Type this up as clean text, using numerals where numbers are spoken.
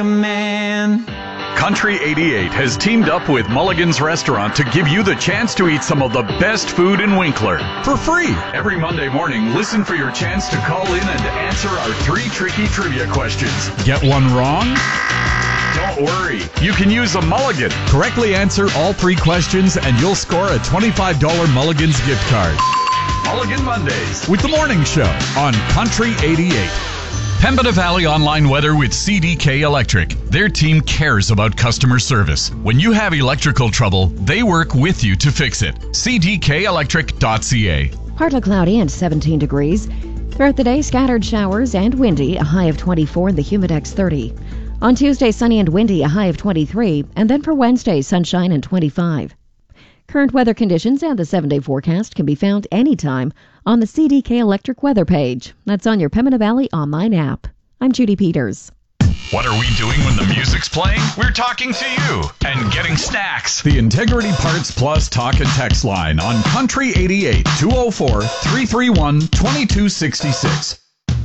Man. Country 88 has teamed up with Mulligan's Restaurant to give you the chance to eat some of the best food in Winkler for free. Every Monday morning, listen for your chance to call in and answer our 3 tricky trivia questions. Get one wrong? Don't worry, you can use a mulligan. Correctly answer all 3 questions and you'll score a $25 Mulligan's gift card. Mulligan Mondays With the Morning Show on Country 88. Pembina Valley Online Weather with CDK Electric. Their team cares about customer service. When you have electrical trouble, they work with you to fix it. cdkelectric.ca. Partly cloudy and 17 degrees. Throughout the day, scattered showers and windy, a high of 24 and the Humidex 30. On Tuesday, sunny and windy, a high of 23. And then for Wednesday, sunshine and 25. Current weather conditions and the 7-day forecast can be found anytime on the CDK Electric weather page. That's on your Pembina Valley online app. I'm Judy Peters. What are we doing when the music's playing? We're talking to you and getting snacks. The Integrity Parts Plus talk and text line on Country 88 204 331 2266.